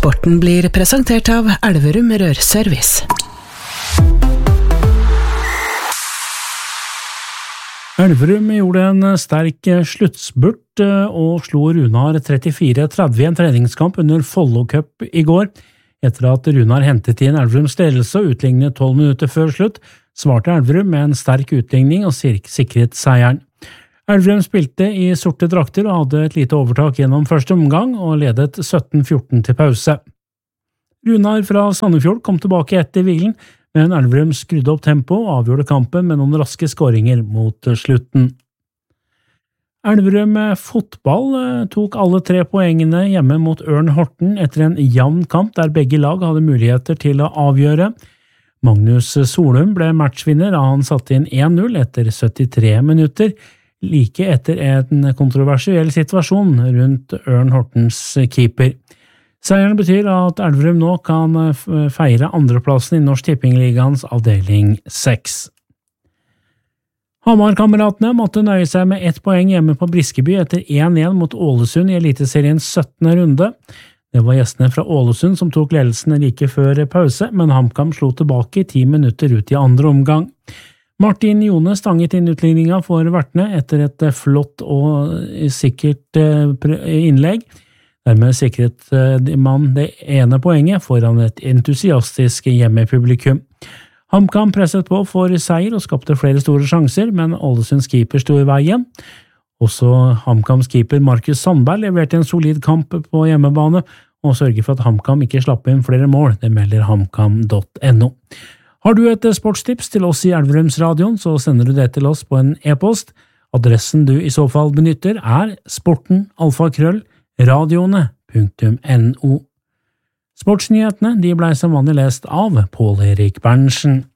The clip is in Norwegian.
Sporten blir presentert av Elverum Rørservice. Elverum gjorde en sterk sluttspurt og slo Runar 34-30 i en treningskamp under Follo Cup i går. Etter at Runar hentet inn Elverums ledelse og utlignet 12 minutter før slutt, svarte Elverum med en sterk utligning og sikret seieren. Elverum spilte i sorte drakter og hadde et lite overtak gjennom første omgang og ledet 17-14 til pause. Runar fra Sandefjord kom tilbake etter hvilen, men Elverum skrudde opp tempo og avgjorde kampen med noen raske skåringer mot slutten. Elverum fotball tok alle 3 poengene hjemme mot Ørn Horten etter en jevn kamp der begge lag hadde muligheter til å avgjøre. Magnus Solum ble matchvinner da han satte inn 1-0 etter 73 minutter, like etter en kontroversiell situasjon rundt Ørn Hortens keeper. Seieren betyr at Elverum nå kan feire andreplassen i Norsk Tippingligaens avdeling 6. Hamar-kameratene måtte nøye seg med 1 poeng hjemme på Briskeby etter 1-1 mot Ålesund i Eliteseriens 17. runde. Det var gjestene fra Ålesund som tok ledelsen like før pause, men HamKam slo tilbake 10 minutter ut i andre omgang. Martin Jone stanget inn utligninga for vertene etter et flott og sikkert innlegg. Dermed sikret man det ene poenget foran et entusiastisk hjemmepublikum. HamKam presset på for seier og skapte flere store sjanser, men Ålesunds keeper sto i veien. Også HamKams keeper Markus Sandberg leverte en solid kamp på hjemmebane og sørger for at HamKam ikke slapp inn flere mål, det melder hamkam.no. Har du et sportstips til oss i Elverumsradioen, så sender du det til oss på en e-post. Adressen du i så fall benytter er sporten@radioene.no. Sportsnyhetene de ble som vanlig lest av Pål Erik Berntsen.